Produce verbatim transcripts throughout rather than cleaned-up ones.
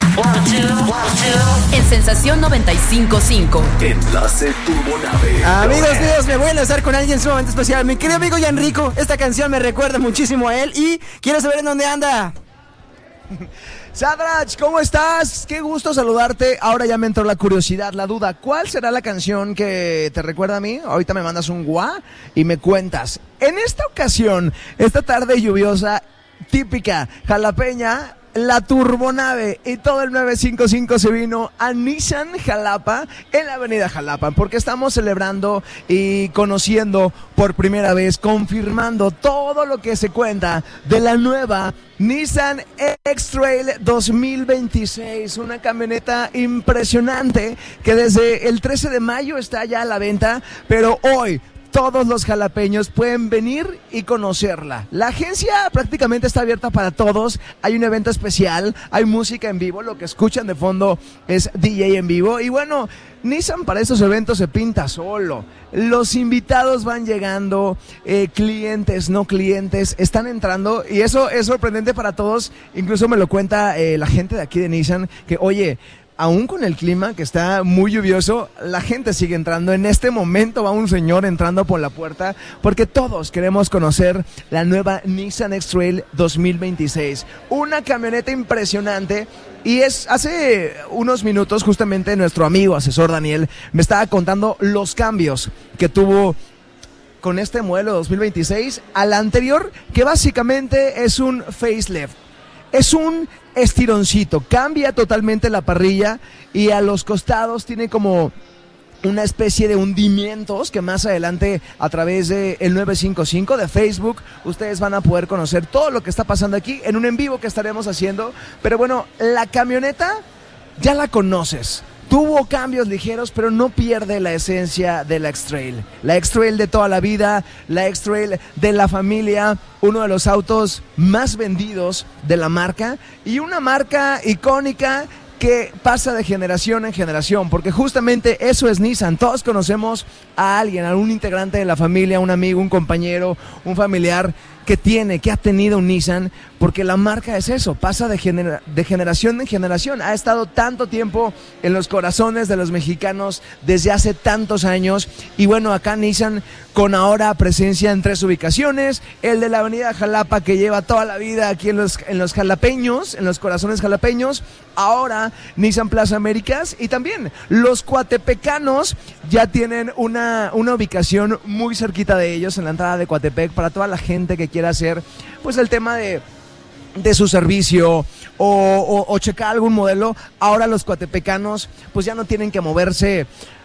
En Sensación noventa y cinco punto cinco. Enlace Turbonave. Amigos míos, me voy a enlazar con alguien sumamente especial. Mi querido amigo Yanrico, esta canción me recuerda muchísimo a él y quiero saber en dónde anda. Sadrach, ¿cómo estás? Qué gusto saludarte. Ahora ya me entró la curiosidad, la duda. ¿Cuál será la canción que te recuerda a mí? Ahorita me mandas un guá y me cuentas. En esta ocasión, esta tarde lluviosa, típica jalapeña, la Turbonave y todo el nueve cinco cinco se vino a Nissan Jalapa en la avenida Jalapa porque estamos celebrando y conociendo por primera vez, confirmando todo lo que se cuenta de la nueva Nissan X-Trail dos mil veintiséis, una camioneta impresionante que desde el trece de mayo está ya a la venta, pero hoy todos los jalapeños pueden venir y conocerla. La agencia prácticamente está abierta para todos. Hay un evento especial, hay música en vivo, lo que escuchan de fondo es D J en vivo. Y bueno, Nissan para estos eventos se pinta solo. Los invitados van llegando, eh, clientes, no clientes, están entrando y eso es sorprendente para todos. Incluso me lo cuenta eh, la gente de aquí de Nissan, que oye, aún con el clima que está muy lluvioso, la gente sigue entrando. En este momento va un señor entrando por la puerta porque todos queremos conocer la nueva Nissan X-Trail dos mil veintiséis. Una camioneta impresionante. Y es hace unos minutos justamente nuestro amigo asesor Daniel me estaba contando los cambios que tuvo con este modelo dos mil veintiséis al anterior, que básicamente es un facelift. Es un estironcito, cambia totalmente la parrilla y a los costados tiene como una especie de hundimientos que más adelante a través de el nueve cinco cinco de Facebook ustedes van a poder conocer todo lo que está pasando aquí en un en vivo que estaremos haciendo. Pero bueno, la camioneta ya la conoces. Tuvo cambios ligeros, pero no pierde la esencia de la X-Trail. La X-Trail de toda la vida, la X-Trail de la familia, uno de los autos más vendidos de la marca y una marca icónica que pasa de generación en generación, porque justamente eso es Nissan. Todos conocemos a alguien, a un integrante de la familia, un amigo, un compañero, un familiar que tiene, que ha tenido un Nissan, porque la marca es eso, pasa de, genera- de generación en generación. Ha estado tanto tiempo en los corazones de los mexicanos desde hace tantos años. Y bueno, acá Nissan con ahora presencia en tres ubicaciones, el de la avenida Jalapa que lleva toda la vida aquí en los, en los jalapeños, en los corazones jalapeños, ahora Nissan Plaza Américas, y también los coatepecanos ya tienen una, una ubicación muy cerquita de ellos en la entrada de Coatepec para toda la gente que quiera hacer pues el tema de de su servicio o, o, o checar algún modelo. Ahora los coatepecanos pues ya no tienen que moverse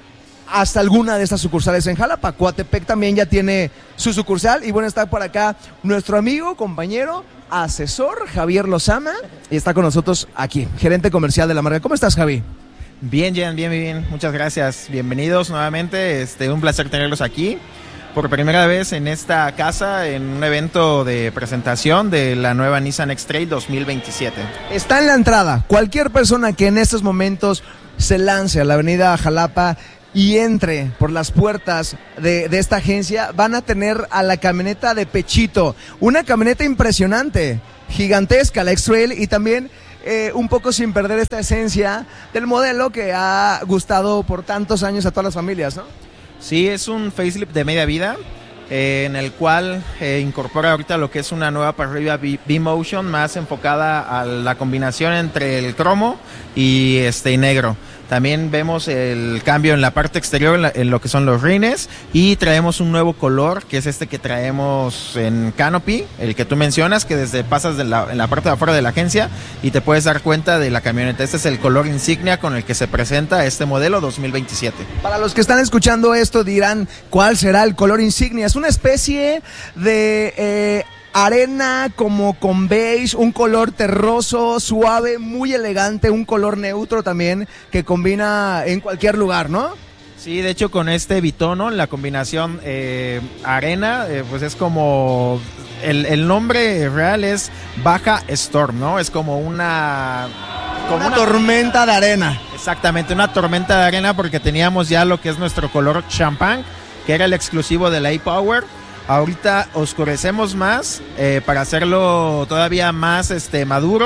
hasta alguna de estas sucursales en Jalapa. Coatepec también ya tiene su sucursal y bueno, está por acá nuestro amigo, compañero, asesor Javier Lozama y está con nosotros aquí, gerente comercial de la marca. ¿Cómo estás, Javi? Bien, bien, bien, bien, muchas gracias. Bienvenidos nuevamente, este, un placer tenerlos aquí por primera vez en esta casa, en un evento de presentación de la nueva Nissan X-Trail dos mil veintisiete. Está en la entrada. Cualquier persona que en estos momentos se lance a la avenida Jalapa y entre por las puertas de, de esta agencia, van a tener a la camioneta de pechito. Una camioneta impresionante, gigantesca, la X-Trail, y también eh, un poco sin perder esta esencia del modelo que ha gustado por tantos años a todas las familias, ¿no? Sí, es un facelift de media vida, eh, en el cual eh, incorpora ahorita lo que es una nueva parrilla B-Motion más enfocada a la combinación entre el cromo y este y negro. También vemos el cambio en la parte exterior, en, la, en lo que son los rines, y traemos un nuevo color, que es este que traemos en Canopy, el que tú mencionas, que desde pasas de la, en la parte de afuera de la agencia y te puedes dar cuenta de la camioneta. Este es el color insignia con el que se presenta este modelo dos mil veintisiete. Para los que están escuchando esto dirán, ¿cuál será el color insignia? Es una especie de Eh, arena como con beige, un color terroso, suave, muy elegante, un color neutro también que combina en cualquier lugar, ¿no? Sí, de hecho con este bitono, la combinación eh, arena, eh, pues es como, el, el nombre real es Baja Storm, ¿no? Es como una... Como una, una tormenta de arena. Exactamente, una tormenta de arena porque teníamos ya lo que es nuestro color champán, que era el exclusivo de la e-Power. Ahorita oscurecemos más eh, para hacerlo todavía más este maduro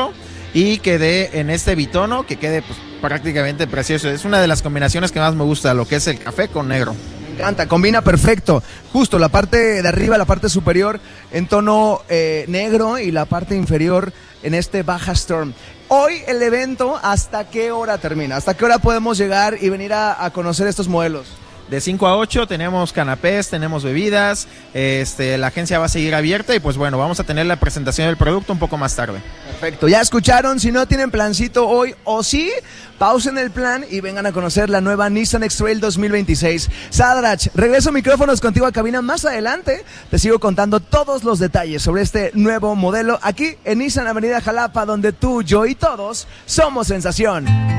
y quede en este bitono que quede pues, prácticamente precioso. Es una de las combinaciones que más me gusta, lo que es el café con negro. Me encanta, combina perfecto. Justo la parte de arriba, la parte superior en tono eh, negro y la parte inferior en este Baja Storm. Hoy el evento, ¿hasta qué hora termina? ¿Hasta qué hora podemos llegar y venir a, a conocer estos modelos? De cinco a ocho tenemos canapés, tenemos bebidas, este, la agencia va a seguir abierta y pues bueno, vamos a tener la presentación del producto un poco más tarde. Perfecto, ya escucharon, si no tienen plancito hoy o sí, pausen el plan y vengan a conocer la nueva Nissan X-Trail dos mil veintiséis. Sadrach, regreso micrófonos contigo a cabina más adelante, te sigo contando todos los detalles sobre este nuevo modelo aquí en Nissan Avenida Jalapa, donde tú, yo y todos somos sensación.